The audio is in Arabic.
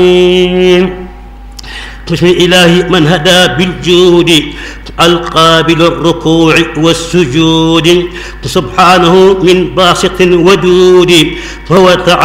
بسم الإله من هدى بالجود القابل الركوع والسجود سبحانه من باسط ودود فهو تعالى